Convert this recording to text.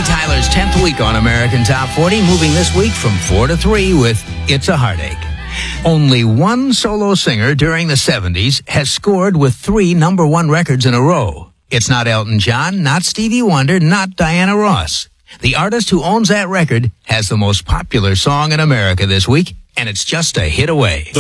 Tyler's 10th week on American Top 40, moving this week from 4 to 3 with It's a Heartache. Only one solo singer during the 70s has scored with 3 number 1 records in a row. It's not Elton John, not Stevie Wonder, not Diana Ross. The artist who owns that record has the most popular song in America this week, and it's just a hit away.